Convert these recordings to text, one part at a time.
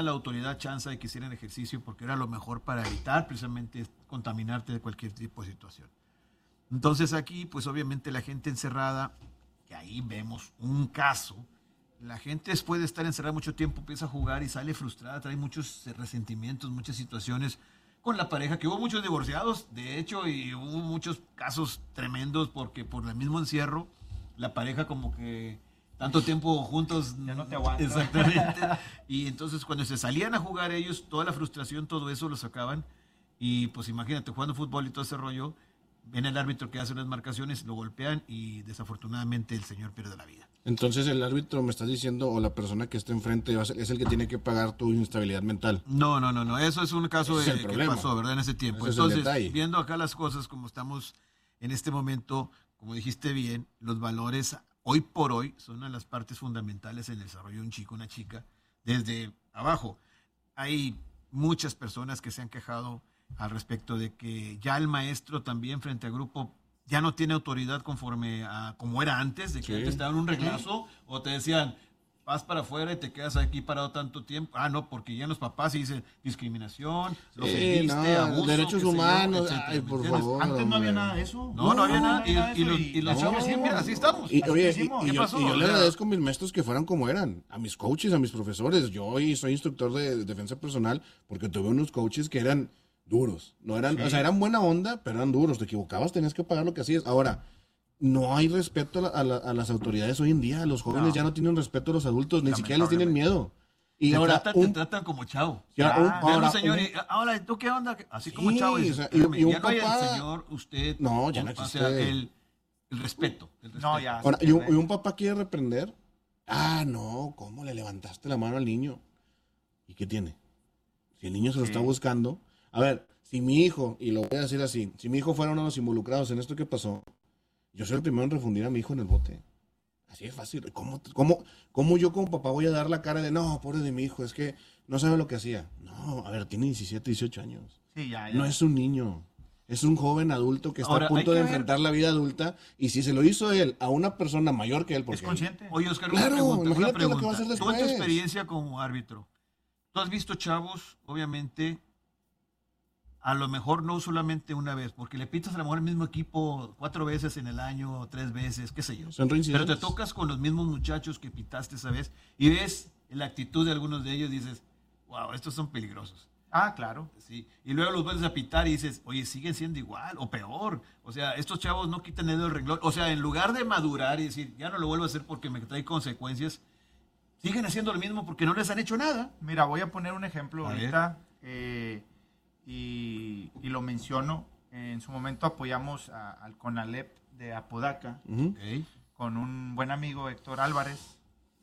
la autoridad chance de que hicieran ejercicio porque era lo mejor para evitar precisamente contaminarte de cualquier tipo de situación. Entonces aquí, pues obviamente la gente encerrada, que ahí vemos un caso, la gente después de estar encerrada mucho tiempo empieza a jugar y sale frustrada, trae muchos resentimientos, muchas situaciones con la pareja, que hubo muchos divorciados, de hecho, y hubo muchos casos tremendos porque por el mismo encierro, la pareja como que tanto tiempo juntos. Ya no te aguanto. Exactamente. Y entonces cuando se salían a jugar ellos, toda la frustración, todo eso lo sacaban. Y pues imagínate, jugando fútbol y todo ese rollo, viene el árbitro que hace unas marcaciones, lo golpean y desafortunadamente el señor pierde la vida. Entonces el árbitro, me estás diciendo, o la persona que está enfrente es el que tiene que pagar tu instabilidad mental. No. Eso es un caso Ese es el que problema. pasó, ¿verdad? En ese tiempo. Ese es el Entonces, detalle. viendo acá las cosas como estamos en este momento, como dijiste bien, los valores hoy por hoy son una de las partes fundamentales en el desarrollo de un chico, una chica, desde abajo. Hay muchas personas que se han quejado al respecto de que ya el maestro también frente al grupo ya no tiene autoridad conforme a como era antes, de que Sí. antes te daban un reglazo o te decían, vas para afuera y te quedas aquí parado tanto tiempo. Ah, no, porque ya en los papás se dice discriminación, lo ofendiste, abuso, derechos qué sé yo, humanos, etcétera, ay, ¿me por entiendes? favor. Antes no había hombre. nada de eso. No había nada. había nada de eso, Y los no, chavos siempre, así estamos. Y, Así oye, decimos, y ¿qué yo, pasó? y yo O le sea, agradezco a mis maestros que fueran como eran, a mis coaches, a mis profesores. Yo hoy soy instructor de defensa personal porque tuve unos coaches que eran duros. No eran, Sí. o sea, eran buena onda, pero eran duros. Te equivocabas, tenías que pagar lo que hacías. Ahora, no hay respeto a las autoridades hoy en día. Los jóvenes No. ya no tienen respeto a los adultos, ni siquiera les tienen miedo. Y te, ahora, te tratan como chavo. ya, Ya, Ahora, ahora, señor, ahora, ¿tú qué onda? Así como Sí, chavo. o Dices, sea, espérame, y un ya no hay el papá- señor, usted. No, ya no O sea, existe. el respeto. No, ya. ahora, y un papá quiere reprender. Ah, no, ¿cómo le levantaste la mano al niño? ¿Y qué tiene? Si el niño se lo Sí. está buscando. A ver, si mi hijo, y lo voy a decir así, si mi hijo fuera uno de los involucrados en esto que pasó, yo soy el primero en refundir a mi hijo en el bote. Así es fácil. ¿Cómo yo como papá voy a dar la cara de, no, pobre de mi hijo, es que no sabe lo que hacía? No, a ver, tiene 17, 18 años. Sí, ya. No es un niño. Es un joven adulto que está Ahora, a hay punto que de ver- enfrentar la vida adulta. Y si se lo hizo él a una persona mayor que él, Es porque consciente. Oye, Oscar, Claro, una imagínate pregunta. lo que va a hacer Tú en tu después. experiencia como árbitro, tú has visto chavos, obviamente, a lo mejor no solamente una vez, porque le pitas a lo mejor el mismo equipo 4 veces en el año, o 3 veces, qué sé yo. Son Pero reincidentes. te tocas con los mismos muchachos que pitaste esa vez y ves la actitud de algunos de ellos y dices, wow, estos son peligrosos. Ah, claro. Sí. Y luego los vuelves a pitar y dices, oye, siguen siendo igual o peor. O sea, estos chavos no quitan el dedo del renglón. O sea, en lugar de madurar y decir, ya no lo vuelvo a hacer porque me trae consecuencias, siguen haciendo lo mismo porque no les han hecho nada. Mira, voy a poner un ejemplo A ahorita y lo menciono. En su momento apoyamos al CONALEP de Apodaca Ujú. Ok. con un buen amigo, Héctor Álvarez,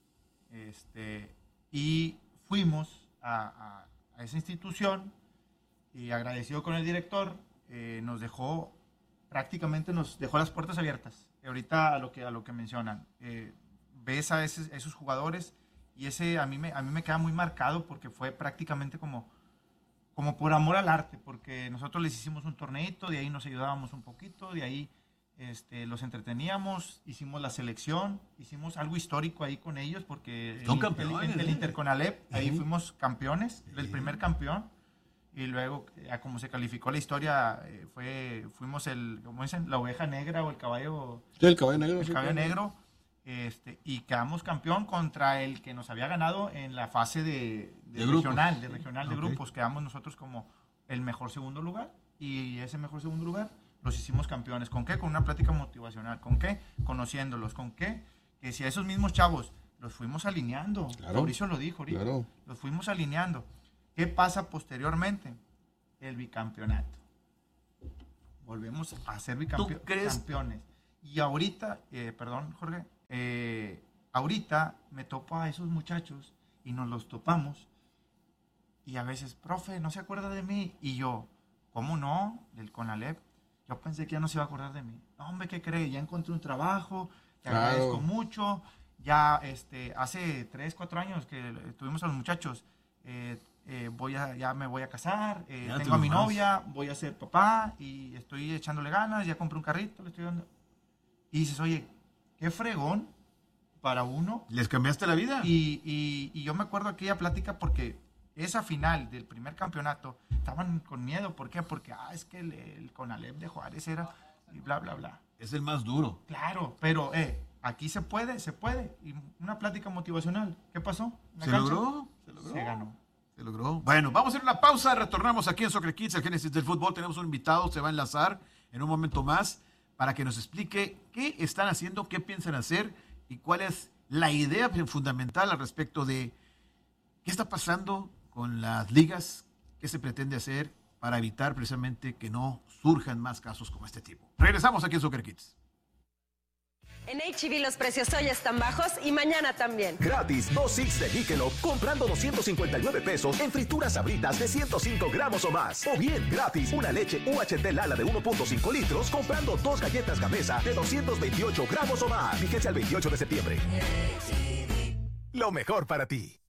y fuimos a esa institución y agradecido con el director, prácticamente nos dejó las puertas abiertas. Ahorita a lo que mencionan, ves a esos jugadores y ese a mí me queda muy marcado porque fue prácticamente como por amor al arte, porque nosotros les hicimos un torneito, de ahí nos ayudábamos un poquito, de ahí los entreteníamos, hicimos la selección, hicimos algo histórico ahí con ellos, porque Son campeones, el ¿eh? Interconalep, ahí fuimos campeones, el primer campeón, y luego, como se calificó la historia, fuimos ¿cómo dicen? La oveja negra o el caballo, Sí, el caballo negro. el sí, caballo claro. negro, y quedamos campeón contra el que nos había ganado en la fase de grupos. regional de Ok. grupos. Quedamos nosotros como el mejor segundo lugar, y ese mejor segundo lugar los hicimos campeones. ¿Con qué? Con una plática motivacional. ¿Con qué? Conociéndolos. ¿Con qué? Que si a esos mismos chavos los fuimos alineando. Claro. Mauricio lo dijo ahorita. Claro. Los fuimos alineando. ¿Qué pasa posteriormente? El bicampeonato. Volvemos a ser ¿Tú crees? campeones. Y ahorita, perdón, Jorge, ahorita me topo a esos muchachos y nos los topamos. Y a veces, profe, no se acuerda de mí. Y yo, ¿cómo no? Del CONALEP. Yo pensé que ya no se iba a acordar de mí. No, hombre, ¿qué cree? Ya encontré un trabajo, te Claro. agradezco mucho. Ya hace 3, 4 años que tuvimos a los muchachos, ya me voy a casar, Ya tengo a mi triunfas. novia, voy a ser papá y estoy echándole ganas, ya compré un carrito, le estoy dando. Y dices, oye, qué fregón para uno. ¿Les cambiaste la vida? Y yo me acuerdo aquella plática porque esa final del primer campeonato, estaban con miedo. ¿Por qué? Porque es que el Conalep de Juárez era y bla, bla, bla. Es el más duro. Claro, pero aquí se puede. Y una plática motivacional. ¿Qué pasó? ¿Se logró? Se ganó. Se logró. Bueno, vamos a hacer una pausa. Retornamos aquí en Soccer Kids, el Génesis del Fútbol. Tenemos un invitado, se va a enlazar en un momento más para que nos explique qué están haciendo, qué piensan hacer y cuál es la idea fundamental al respecto de qué está pasando con las ligas, qué se pretende hacer para evitar precisamente que no surjan más casos como este tipo. Regresamos aquí en Soccer Kids. En H-E-B los precios hoy están bajos y mañana también. Gratis, 2 sticks de Michelob comprando 259 pesos en frituras Sabritas de 105 gramos o más. O bien, gratis, una leche UHT Lala de 1.5 litros comprando 2 galletas Gamesa de 228 gramos o más. Vigencia el 28 de septiembre. Lo mejor para ti.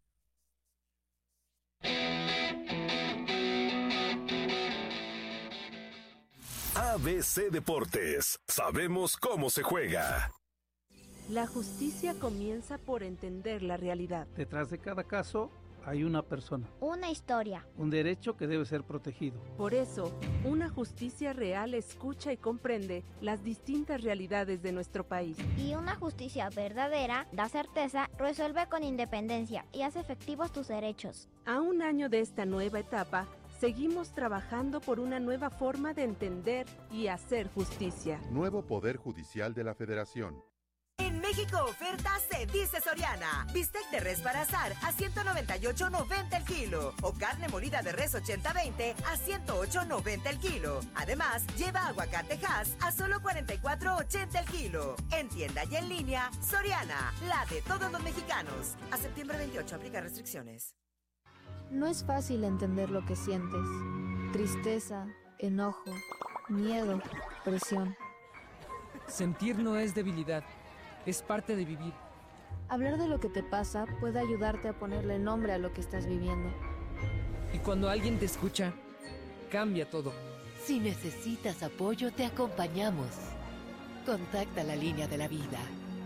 ABC Deportes. Sabemos cómo se juega. La justicia comienza por entender la realidad. Detrás de cada caso hay una persona. Una historia. Un derecho que debe ser protegido. Por eso, una justicia real escucha y comprende las distintas realidades de nuestro país. Y una justicia verdadera da certeza, resuelve con independencia y hace efectivos tus derechos. A un año de esta nueva etapa, seguimos trabajando por una nueva forma de entender y hacer justicia. Nuevo Poder Judicial de la Federación. En México oferta se dice Soriana. Bistec de res para asar a 198.90 el kilo. O carne molida de res 80-20 a 108.90 el kilo. Además, lleva aguacate Hass a solo 44.80 el kilo. En tienda y en línea, Soriana, la de todos los mexicanos. A septiembre 28 aplica restricciones. No es fácil entender lo que sientes. Tristeza, enojo, miedo, presión. Sentir no es debilidad. Es parte de vivir. Hablar de lo que te pasa puede ayudarte a ponerle nombre a lo que estás viviendo. Y cuando alguien te escucha, cambia todo. Si necesitas apoyo, te acompañamos. Contacta la línea de la vida.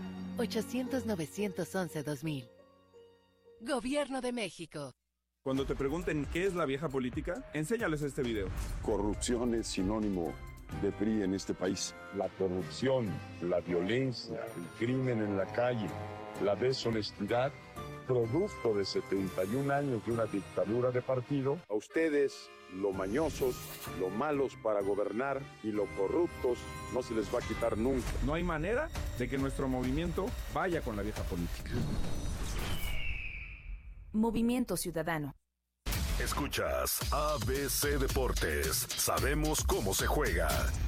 800-911-2000. Gobierno de México. Cuando te pregunten qué es la vieja política, enséñales este video. Corrupción es sinónimo de PRI en este país. La corrupción, la violencia, el crimen en la calle, la deshonestidad, producto de 71 años de una dictadura de partido. A ustedes, lo mañosos, lo malos para gobernar y lo corruptos, no se les va a quitar nunca. No hay manera de que nuestro movimiento vaya con la vieja política. Movimiento Ciudadano. Escuchas ABC Deportes. Sabemos cómo se juega.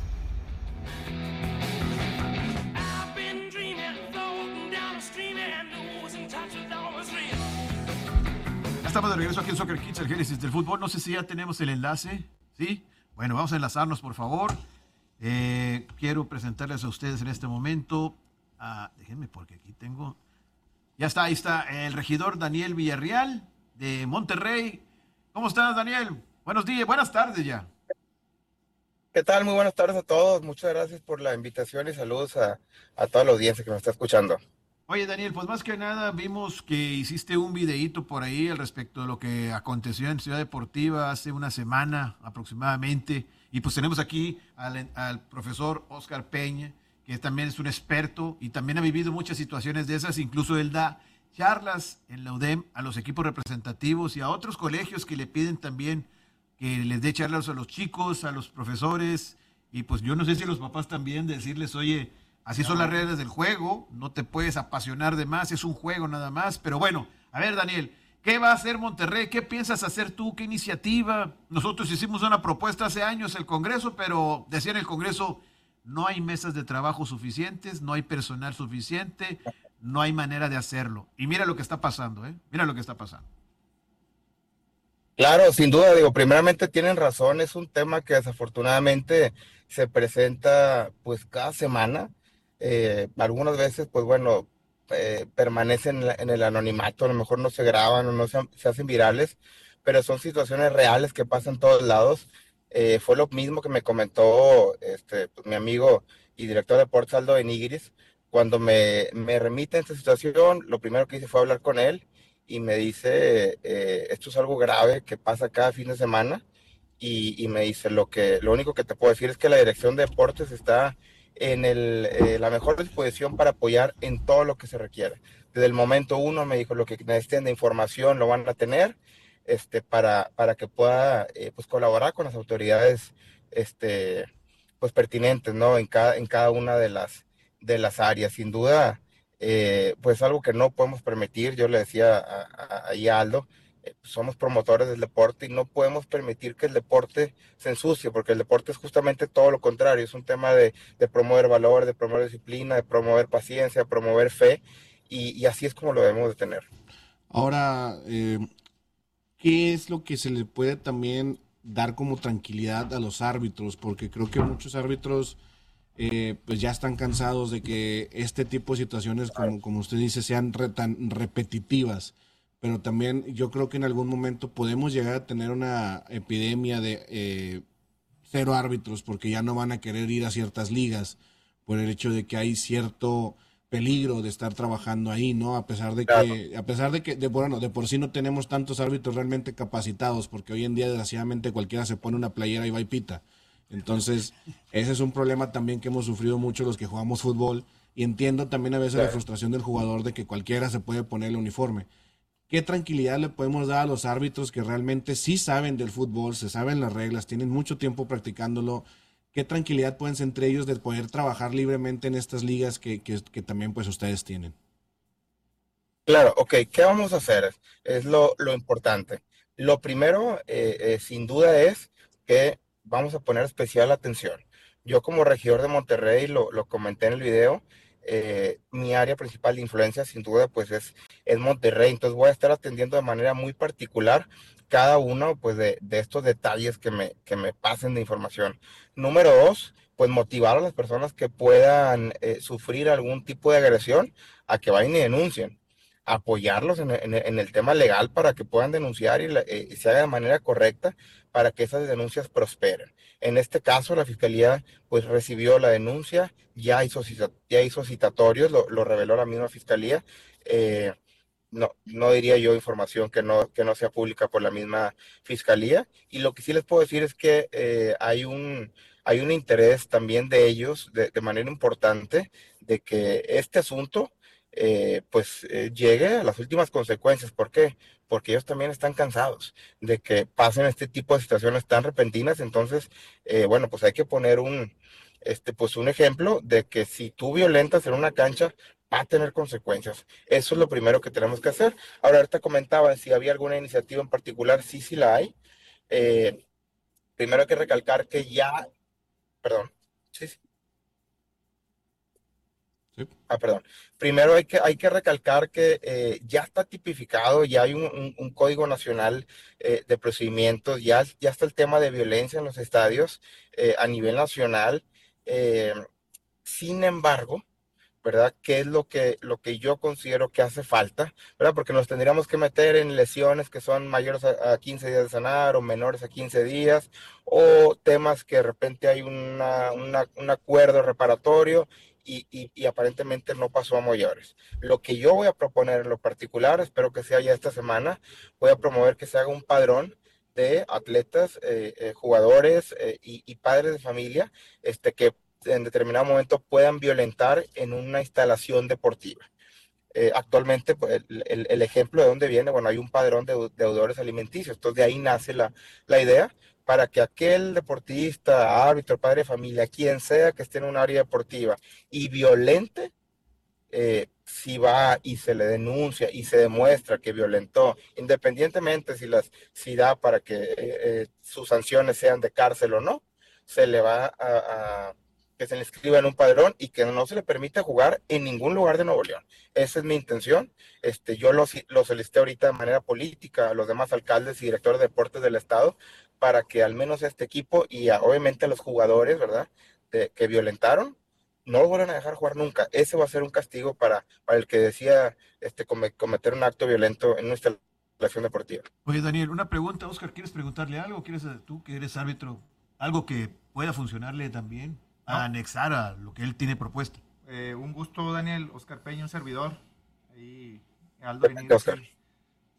Estamos de regreso aquí en Soccer Kids, el Génesis del Fútbol. No sé si ya tenemos el enlace, ¿sí? Bueno, vamos a enlazarnos, por favor. Quiero presentarles a ustedes en este momento. Déjenme, porque aquí tengo... Ya está, ahí está el regidor Daniel Villarreal de Monterrey. ¿Cómo estás, Daniel? Buenos días, buenas tardes ya. ¿Qué tal? Muy buenas tardes a todos. Muchas gracias por la invitación y saludos a toda la audiencia que nos está escuchando. Oye, Daniel, pues más que nada vimos que hiciste un videíto por ahí al respecto de lo que aconteció en Ciudad Deportiva hace una semana aproximadamente. Y pues tenemos aquí al profesor Oscar Peña, que también es un experto y también ha vivido muchas situaciones de esas. Incluso él da charlas en la UDEM a los equipos representativos y a otros colegios que le piden también que les dé charlas a los chicos, a los profesores, y pues yo no sé si los papás también decirles, oye, así son las reglas del juego, no te puedes apasionar de más, es un juego nada más. Pero bueno, a ver, Daniel, ¿qué va a hacer Monterrey? ¿Qué piensas hacer tú? ¿Qué iniciativa? Nosotros hicimos una propuesta hace años en el Congreso, pero decía en el Congreso, no hay mesas de trabajo suficientes, no hay personal suficiente, no hay manera de hacerlo. Y mira lo que está pasando, mira lo que está pasando. Claro, sin duda, primeramente tienen razón, es un tema que desafortunadamente se presenta pues cada semana. Algunas veces, pues bueno, permanecen en el anonimato, a lo mejor no se graban o no se hacen virales, pero son situaciones reales que pasan en todos lados. Fue lo mismo que me comentó pues, mi amigo y director de deportes Aldo de Nigris. Cuando me remite a esta situación, lo primero que hice fue hablar con él y me dice, esto es algo grave que pasa cada fin de semana, y me dice, lo único que te puedo decir es que la Dirección de Deportes está en la mejor disposición para apoyar en todo lo que se requiere. Desde el momento uno me dijo, lo que necesiten de información lo van a tener, para que pueda pues colaborar con las autoridades pues pertinentes, ¿no? En cada una de las áreas. Sin duda, pues algo que no podemos permitir. Yo le decía ahí a Aldo, somos promotores del deporte y no podemos permitir que el deporte se ensucie, porque el deporte es justamente todo lo contrario, es un tema de promover valores, de promover disciplina, de promover paciencia, de promover fe, y así es como lo debemos de tener. Ahora, ¿qué es lo que se le puede también dar como tranquilidad a los árbitros? Porque creo que muchos árbitros pues ya están cansados de que este tipo de situaciones, como usted dice, sean tan repetitivas. Pero también yo creo que en algún momento podemos llegar a tener una epidemia de 0 árbitros, porque ya no van a querer ir a ciertas ligas por el hecho de que hay cierto peligro de estar trabajando ahí, ¿no? A pesar de que de por sí no tenemos tantos árbitros realmente capacitados, porque hoy en día desgraciadamente cualquiera se pone una playera y va y pita. Entonces, ese es un problema también que hemos sufrido mucho los que jugamos fútbol, y entiendo también a veces la frustración del jugador de que cualquiera se puede poner el uniforme. ¿Qué tranquilidad le podemos dar a los árbitros que realmente sí saben del fútbol, se saben las reglas, tienen mucho tiempo practicándolo? ¿Qué tranquilidad pueden ser entre ellos de poder trabajar libremente en estas ligas que también pues ustedes tienen? Claro, ok, ¿qué vamos a hacer? Es lo importante. Lo primero, sin duda, es que vamos a poner especial atención. Yo como regidor de Monterrey, lo comenté en el video, mi área principal de influencia sin duda pues es Monterrey, entonces voy a estar atendiendo de manera muy particular cada uno pues de estos detalles que me pasen de información. Número 2, pues motivar a las personas que puedan sufrir algún tipo de agresión a que vayan y denuncien, apoyarlos en el tema legal para que puedan denunciar y se haga de manera correcta para que esas denuncias prosperen. En este caso, la Fiscalía pues recibió la denuncia, ya hizo citatorios, lo reveló la misma Fiscalía. No diría yo información que no sea pública por la misma Fiscalía. Y lo que sí les puedo decir es que hay un interés también de ellos, de manera importante, de que este asunto llegue a las últimas consecuencias. ¿Por qué? Porque ellos también están cansados de que pasen este tipo de situaciones tan repentinas. Entonces, pues hay que poner un ejemplo de que si tú violentas en una cancha, va a tener consecuencias. Eso es lo primero que tenemos que hacer. Ahorita comentaba si había alguna iniciativa en particular. Sí la hay. Primero hay que recalcar que ya... Perdón. Sí. Perdón. Primero hay que recalcar que ya está tipificado, ya hay un Código Nacional de Procedimientos, ya está el tema de violencia en los estadios a nivel nacional. Sin embargo, ¿verdad? ¿Qué es lo que yo considero que hace falta? ¿Verdad? Porque nos tendríamos que meter en lesiones que son mayores a 15 días de sanar o menores a 15 días, o temas que de repente hay un acuerdo reparatorio y aparentemente no pasó a mayores. Lo que yo voy a proponer en lo particular, espero que sea ya esta semana, voy a promover que se haga un padrón de atletas, jugadores y padres de familia que en determinado momento puedan violentar en una instalación deportiva. Actualmente, pues, el ejemplo de dónde viene, bueno, hay un padrón de deudores alimenticios, entonces de ahí nace la idea para que aquel deportista, árbitro, padre de familia, quien sea que esté en un área deportiva y violente, si va y se le denuncia y se demuestra que violentó, independientemente si da para que sus sanciones sean de cárcel o no, se le va que se le inscriba en un padrón y que no se le permite jugar en ningún lugar de Nuevo León. Esa es mi intención. Yo lo solicité ahorita de manera política a los demás alcaldes y directores de deportes del estado para que al menos este equipo y obviamente a los jugadores, ¿verdad?, que violentaron, no lo vuelvan a dejar jugar nunca. Ese va a ser un castigo para el que decida cometer un acto violento en nuestra instalación deportiva. Oye, Daniel, una pregunta. Oscar, ¿quieres preguntarle algo? ¿Quieres tú, que eres árbitro, algo que pueda funcionarle también a anexar a lo que él tiene propuesto? Un gusto, Daniel. Oscar Peña, un servidor. Ahí, Aldo Inigo,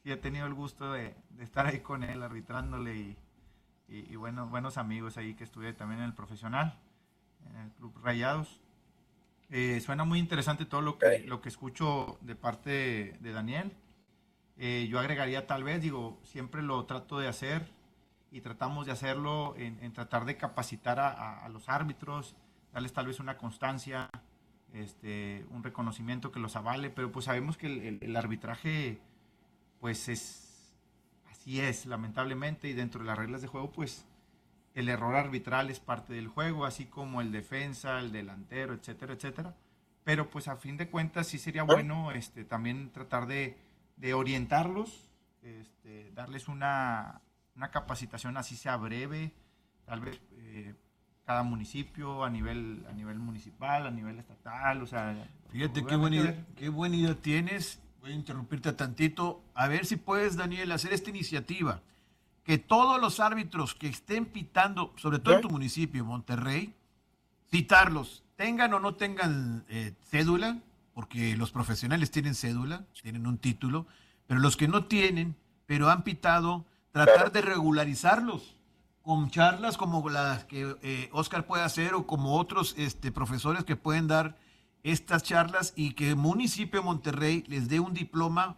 sí he tenido el gusto de estar ahí con él, arbitrándole y bueno, buenos amigos ahí que estuve también en el profesional, en el Club Rayados. Suena muy interesante todo lo que escucho de parte de Daniel. Yo agregaría tal vez, siempre lo trato de hacer y tratamos de hacerlo en tratar de capacitar a los árbitros, darles tal vez una constancia, un reconocimiento que los avale, pero pues sabemos que el arbitraje pues así es, lamentablemente, y dentro de las reglas de juego pues el error arbitral es parte del juego, así como el defensa, el delantero, etcétera, etcétera. Pero pues a fin de cuentas sí sería bueno también tratar de orientarlos, darles una capacitación, así sea breve, tal vez cada municipio, a nivel municipal, a nivel estatal, o sea... Fíjate qué buena idea tienes. Voy a interrumpirte tantito. A ver si puedes, Daniel, hacer esta iniciativa. Que todos los árbitros que estén pitando, sobre todo en tu municipio, Monterrey, citarlos, tengan o no tengan cédula, porque los profesionales tienen cédula, tienen un título, pero los que no tienen, pero han pitado, tratar de regularizarlos con charlas como las que Oscar puede hacer o como otros profesores que pueden dar estas charlas y que el municipio de Monterrey les dé un diploma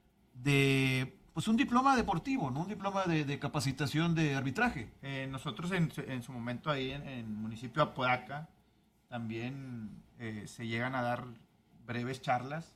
un diploma deportivo, ¿no? Un diploma de capacitación de arbitraje. Nosotros en su momento ahí en el municipio de Apodaca también se llegan a dar breves charlas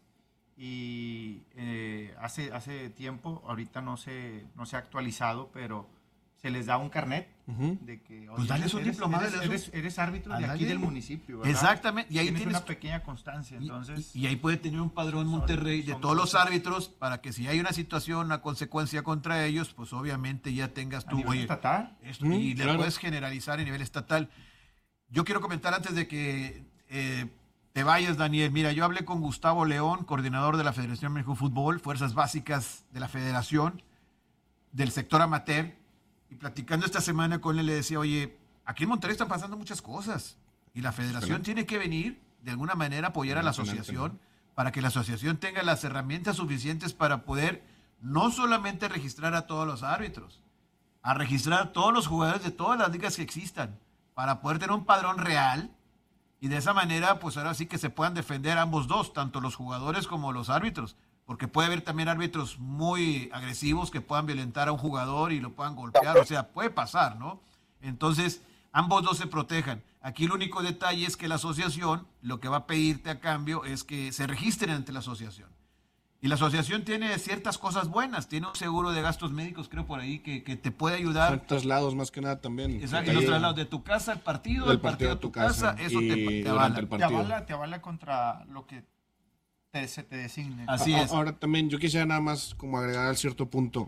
y hace tiempo, ahorita no se ha actualizado, pero se les da un carnet de que pues dales un diplomado, eres árbitro de aquí del municipio, ¿verdad? Exactamente, y ahí tienes una pequeña constancia, entonces y ahí puede tener un padrón Monterrey de todos los árbitros para que si hay una situación, una consecuencia contra ellos, pues obviamente ya tengas tú, a nivel estatal, y le puedes generalizar a nivel estatal. Yo quiero comentar antes de que te vayas, Daniel. Mira, yo hablé con Gustavo León, coordinador de la Federación México Fútbol, Fuerzas Básicas de la Federación, del sector amateur. Y platicando esta semana con él le decía, oye, aquí en Monterrey están pasando muchas cosas y la federación tiene que venir de alguna manera a apoyar a la asociación para que la asociación tenga las herramientas suficientes para poder no solamente registrar a todos los árbitros, a registrar a todos los jugadores de todas las ligas que existan para poder tener un padrón real y de esa manera pues ahora sí que se puedan defender ambos dos, tanto los jugadores como los árbitros. Porque puede haber también árbitros muy agresivos que puedan violentar a un jugador y lo puedan golpear, o sea, puede pasar, ¿no? Entonces, ambos dos se protejan. Aquí el único detalle es que la asociación, lo que va a pedirte a cambio es que se registren ante la asociación. Y la asociación tiene ciertas cosas buenas, tiene un seguro de gastos médicos, creo por ahí, que te puede ayudar. Son traslados más que nada también. Exacto, y los traslados de tu casa al partido, del partido a tu casa, eso te avala. Te avala contra lo que se te designe. Así es. Ahora también yo quisiera nada más como agregar al cierto punto.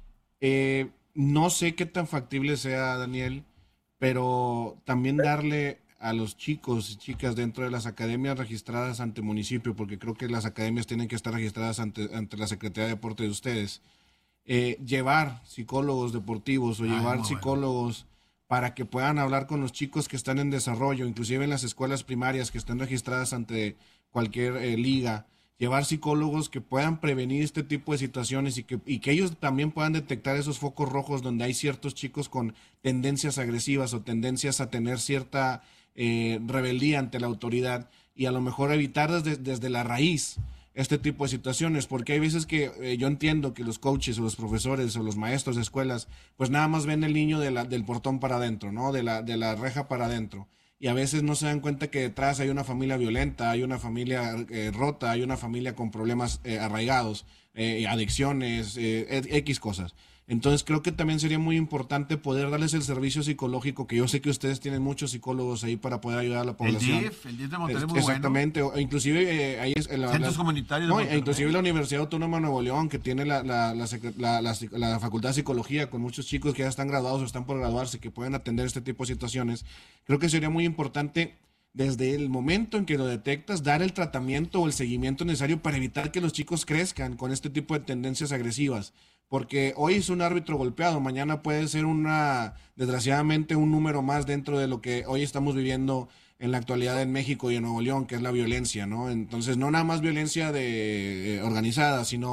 No sé qué tan factible sea, Daniel, pero también darle a los chicos y chicas dentro de las academias registradas ante municipio, porque creo que las academias tienen que estar registradas ante la Secretaría de Deporte de ustedes, llevar psicólogos deportivos o llevar psicólogos para que puedan hablar con los chicos que están en desarrollo, inclusive en las escuelas primarias que estén registradas ante cualquier liga, llevar psicólogos que puedan prevenir este tipo de situaciones y que ellos también puedan detectar esos focos rojos donde hay ciertos chicos con tendencias agresivas o tendencias a tener cierta rebeldía ante la autoridad y a lo mejor evitar desde la raíz este tipo de situaciones, porque hay veces que yo entiendo que los coaches o los profesores o los maestros de escuelas pues nada más ven el niño del portón para adentro, ¿no? de la reja para adentro. Y a veces no se dan cuenta que detrás hay una familia violenta, hay una familia rota, hay una familia con problemas arraigados, adicciones, X cosas. Entonces creo que también sería muy importante poder darles el servicio psicológico, que yo sé que ustedes tienen muchos psicólogos ahí para poder ayudar a la población. El DIF de Monterrey es muy exactamente, bueno. Inclusive ahí es centros comunitarios de Monterrey. Inclusive la Universidad Autónoma de Nuevo León, que tiene la Facultad de Psicología, con muchos chicos que ya están graduados o están por graduarse, que pueden atender este tipo de situaciones. Creo que sería muy importante, desde el momento en que lo detectas, dar el tratamiento o el seguimiento necesario para evitar que los chicos crezcan con este tipo de tendencias agresivas. Porque hoy es un árbitro golpeado, mañana puede ser desgraciadamente un número más dentro de lo que hoy estamos viviendo en la actualidad en México y en Nuevo León, que es la violencia, ¿no? Entonces, no nada más violencia organizada, sino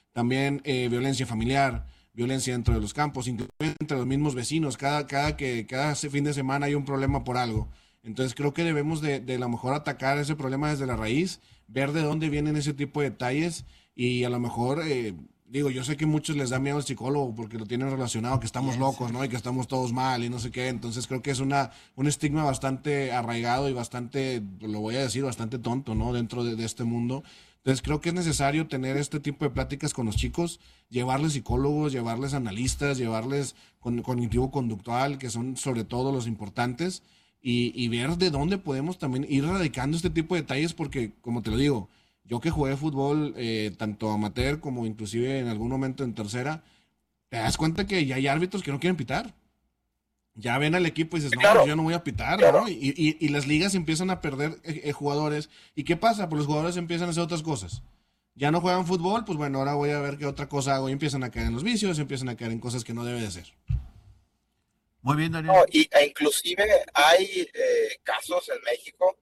también violencia familiar, violencia dentro de los campos, incluso entre los mismos vecinos. Cada fin de semana hay un problema por algo. Entonces creo que debemos de a lo mejor atacar ese problema desde la raíz, ver de dónde vienen ese tipo de detalles y a lo mejor, yo sé que a muchos les da miedo el psicólogo porque lo tienen relacionado, que estamos locos, ¿no? Y que estamos todos mal y no sé qué. Entonces creo que es un estigma bastante arraigado y bastante, lo voy a decir, bastante tonto, ¿no? Dentro de este mundo. Entonces creo que es necesario tener este tipo de pláticas con los chicos, llevarles psicólogos, llevarles analistas, llevarles cognitivo-conductual, que son sobre todo los importantes, y ver de dónde podemos también ir radicando este tipo de detalles, porque, como te lo digo, yo que jugué fútbol, tanto amateur como inclusive en algún momento en tercera, te das cuenta que ya hay árbitros que no quieren pitar. Ya ven al equipo y dices, no, claro, yo no voy a pitar, claro, ¿no? Y las ligas empiezan a perder jugadores. ¿Y qué pasa? Pues los jugadores empiezan a hacer otras cosas. Ya no juegan fútbol, pues bueno, ahora voy a ver qué otra cosa hago. Y empiezan a caer en los vicios, empiezan a caer en cosas que no debe de ser. Muy bien, Daniel. No, inclusive hay casos en México,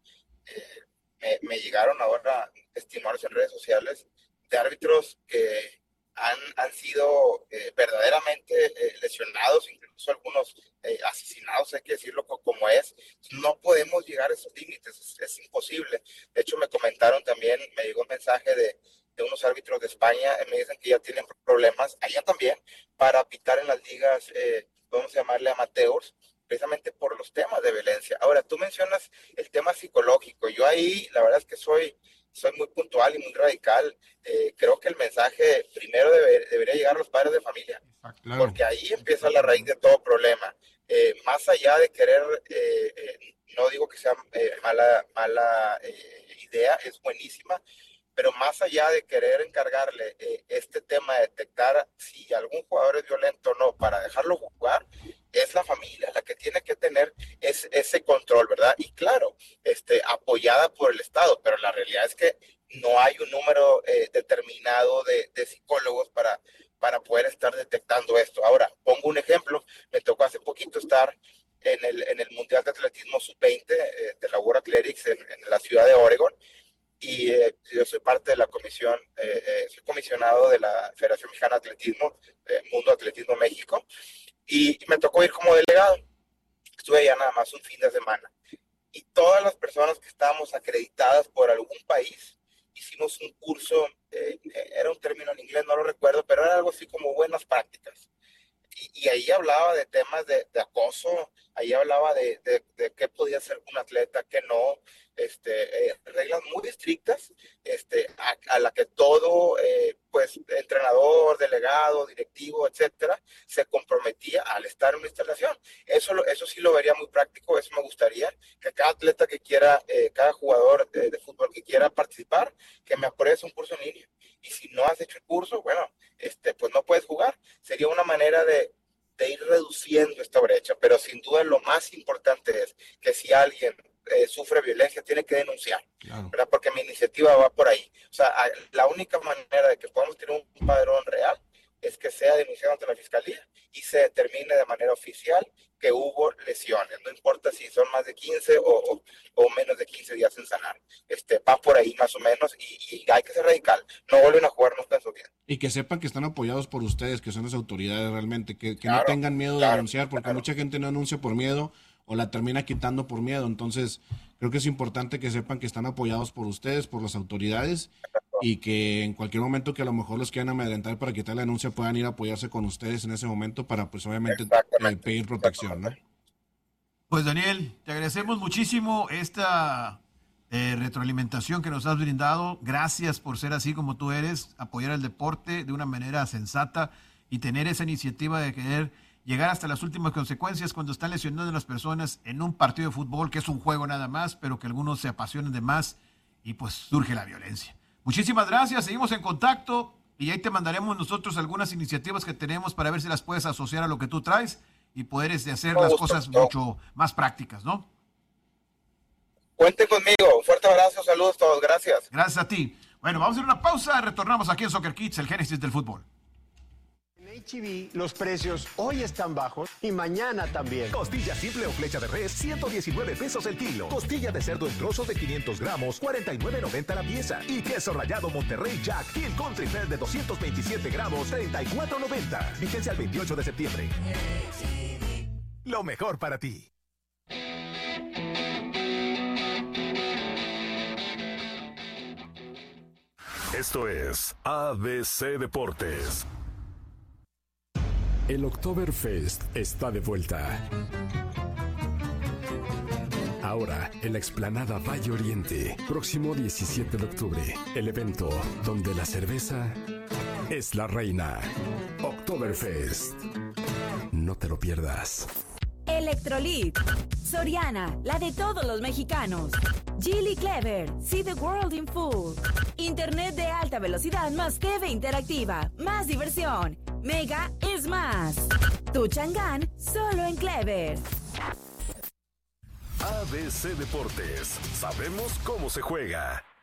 me llegaron ahora testimonios en redes sociales de árbitros que han sido verdaderamente lesionados, incluso algunos asesinados, hay que decirlo como es. No podemos llegar a esos límites, es imposible. De hecho, me comentaron también, me llegó un mensaje de unos árbitros de España, me dicen que ya tienen problemas, allá también, para pitar en las ligas, podemos llamarle amateurs, precisamente por los temas de violencia. Ahora, tú mencionas el tema psicológico. Yo ahí, la verdad es que soy muy puntual y muy radical. Creo que el mensaje primero debería llegar a los padres de familia, claro, porque ahí empieza la raíz de todo problema. Más allá de querer, no digo que sea mala idea, es buenísima, pero más allá de querer encargarle este tema de detectar si algún jugador es violento o no para dejarlo jugar, es la familia la que tiene que tener ese control, ¿verdad? Y claro, apoyada por el Estado, pero la realidad es que no hay un número determinado de psicólogos para poder estar detectando esto. Ahora, pongo un ejemplo, me tocó hace poquito estar en el Mundial de Atletismo Sub-20 de la World Athletics en la ciudad de Oregon, y yo soy parte de la comisión, soy comisionado de la Federación Mexicana de Atletismo, Mundo Atletismo México, y me tocó ir como delegado. Estuve allá nada más un fin de semana. Y todas las personas que estábamos acreditadas por algún país, hicimos un curso, era un término en inglés, no lo recuerdo, pero era algo así como buenas prácticas. Y ahí hablaba de temas de acoso, ahí hablaba de qué podía hacer un atleta, qué no, reglas muy estrictas, a la que todo, pues, entrenador, delegado, directivo, etcétera, se comprometía al estar en una instalación. Eso sí lo vería muy práctico, eso me gustaría, que cada atleta que quiera, cada jugador de fútbol que quiera participar, que me apruebe un curso en línea. Y si no has hecho el curso, bueno, pues no puedes jugar. Sería una manera de ir reduciendo esta brecha, pero sin duda lo más importante es que si alguien sufre violencia, tiene que denunciar, claro, ¿verdad? Porque mi iniciativa va por ahí. O sea, la única manera de que podamos tener un padrón real es que sea denunciado ante la fiscalía y se determine de manera oficial que hubo lesiones, no importa si son más de 15 o menos de 15 días en sanar. Va por ahí más o menos y hay que ser radical. No vuelven a jugar nunca en su vida. Y que sepan que están apoyados por ustedes, que son las autoridades realmente, que claro, no tengan miedo de denunciar, porque mucha gente no denuncia por miedo o la termina quitando por miedo. Entonces, creo que es importante que sepan que están apoyados por ustedes, por las autoridades, y que en cualquier momento que a lo mejor los quieran amedrentar para quitar la denuncia, puedan ir a apoyarse con ustedes en ese momento para, pues, obviamente, pedir protección, ¿no? Pues, Daniel, te agradecemos muchísimo esta retroalimentación que nos has brindado. Gracias por ser así como tú eres, apoyar el deporte de una manera sensata y tener esa iniciativa de querer llegar hasta las últimas consecuencias cuando están lesionando a las personas en un partido de fútbol, que es un juego nada más, pero que algunos se apasionan de más y pues surge la violencia. Muchísimas gracias, seguimos en contacto y ahí te mandaremos nosotros algunas iniciativas que tenemos para ver si las puedes asociar a lo que tú traes y poder hacer las cosas mucho más prácticas, ¿no? Cuenten conmigo, un fuerte abrazo, saludos a todos, gracias. Gracias a ti. Bueno, vamos a hacer una pausa, retornamos aquí en Soccer Kids, el génesis del fútbol. En H-E-B, los precios hoy están bajos y mañana también. Costilla simple o flecha de res, 119 pesos el kilo. Costilla de cerdo en trozos de 500 gramos, 49.90 la pieza. Y queso rallado Monterrey Jack Hill Country Fair de 227 gramos, 34.90. Vigencia al 28 de septiembre. Lo mejor para ti. Esto es ABC Deportes. El Oktoberfest está de vuelta. Ahora, en la explanada Valle Oriente, próximo 17 de octubre, el evento donde la cerveza es la reina. Oktoberfest. No te lo pierdas. Electrolit. Soriana, la de todos los mexicanos. Geely Clever, see the world in full. Internet de alta velocidad más TV interactiva, más diversión. Mega es más. Tu Chang'an, solo en Clever. ABC Deportes, sabemos cómo se juega.